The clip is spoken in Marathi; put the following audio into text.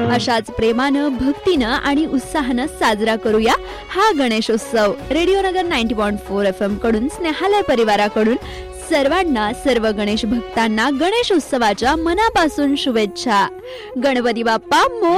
अशाच प्रेमानं, भक्तीनं आणि उत्साहानं साजरा करूया हा गणेशोत्सव. रेडिओ नगर 90.4 FM कडून, स्नेहालय परिवाराकडून सर्वांना, सर्व गणेश भक्तांना गणेश उत्सवाच्या मनापासून शुभेच्छा. गणपती बाप्पा मोरया.